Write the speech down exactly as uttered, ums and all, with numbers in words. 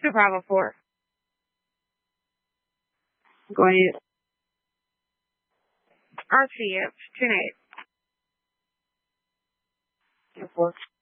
to Bravo four. Going R T F, two eight. four.